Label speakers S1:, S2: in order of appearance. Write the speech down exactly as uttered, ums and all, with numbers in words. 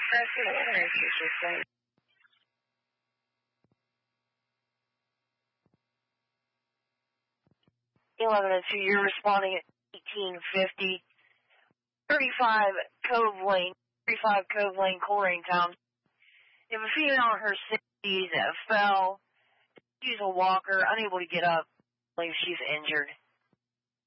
S1: That's it. eleven oh two, you're responding at eighteen fifty. thirty-five Cove Lane, thirty-five Cove Lane, Coleraine Town. You have a female in her sixties that fell. She's a walker, unable to get up. I believe she's injured.